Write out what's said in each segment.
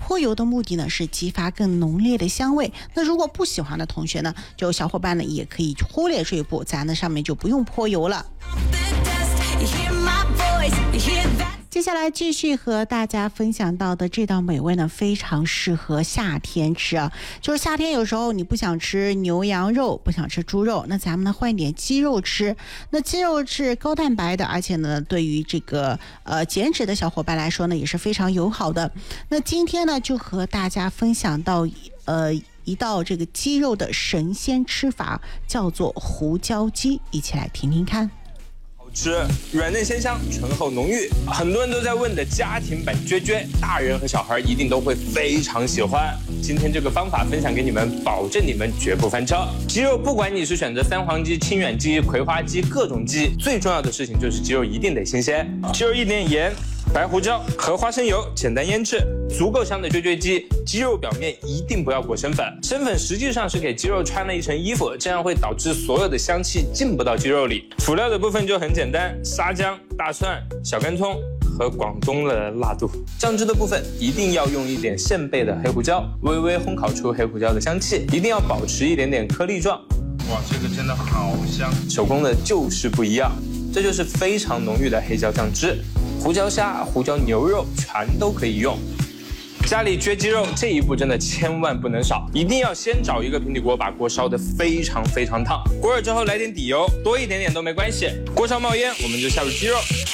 泼油的目的呢是激发更浓烈的香味。那如果不喜欢的同学呢，就小伙伴呢也可以忽略这一步，在那上面就不用泼油了。接下来继续和大家分享到的这道美味呢，非常适合夏天吃啊。就是夏天有时候你不想吃牛羊肉，不想吃猪肉，那咱们呢换一点鸡肉吃。那鸡肉是高蛋白的，而且呢对于这个减脂的小伙伴来说呢也是非常友好的。那今天呢就和大家分享到一道这个鸡肉的神仙吃法，叫做胡椒鸡，一起来听听看。 吃软嫩鲜香，醇厚浓郁，很多人都在问的家庭版啫啫，大人和小孩一定都会非常喜欢。今天这个方法分享给你们，保证你们绝不翻车。鸡肉不管你是选择三黄鸡、清远鸡、葵花鸡，各种鸡，最重要的事情就是鸡肉一定得新鲜。鸡肉一点盐、白胡椒和花生油简单腌制，足够香的啫啫鸡。鸡肉表面一定不要裹生粉，生粉实际上是给鸡肉穿了一层衣服，这样会导致所有的香气进不到鸡肉里。辅料的部分就很简单，沙姜、大蒜、小干葱和广东的辣度。酱汁的部分一定要用一点现焙的黑胡椒，微微烘烤出黑胡椒的香气，一定要保持一点点颗粒状。哇，这个真的好香，手工的就是不一样。这就是非常浓郁的黑椒酱汁，胡椒虾、胡椒牛肉全都可以用。家里撅鸡肉这一步真的千万不能少，一定要先找一个平底锅，把锅烧得非常非常烫，锅热之后来点底油，多一点点都没关系。锅上冒烟，我们就下入鸡肉，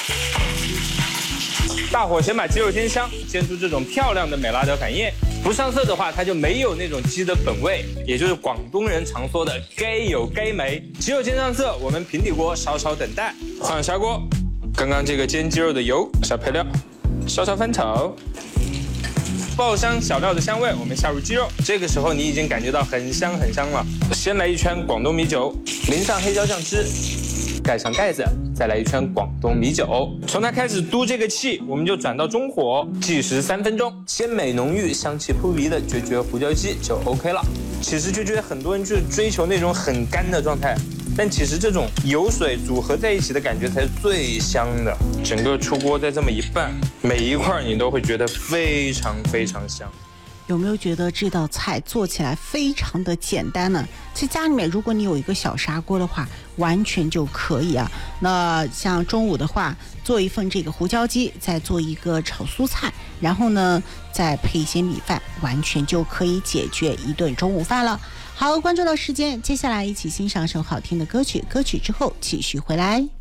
大火先把鸡肉煎香，煎出这种漂亮的美拉德反应。不上色的话，它就没有那种鸡的本味，也就是广东人常说的该有该没。鸡肉煎上色，我们平底锅稍稍等待，换下锅，刚刚这个煎鸡肉的油，小配料，稍稍翻炒。爆香小料的香味，我们下入鸡肉。这个时候你已经感觉到很香很香了。先来一圈广东米酒，淋上黑椒酱汁，盖上盖子，再来一圈广东米酒。从它开始嘟这个气，我们就转到中火，计时3分钟。鲜美浓郁、香气扑鼻的啫啫胡椒鸡就 OK 了。其实啫啫很多人去追求那种很干的状态，但其实这种油水组合在一起的感觉才是最香的。整个出锅再这么一拌，每一块你都会觉得非常非常香。 有没有觉得这道菜做起来非常的简单呢？在家里面如果你有一个小砂锅的话，完全就可以啊。那像中午的话，做一份这个胡椒鸡，再做一个炒蔬菜，然后呢再配一些米饭，完全就可以解决一顿中午饭了。好，关注到时间，接下来一起欣赏首好听的歌曲，歌曲之后继续回来。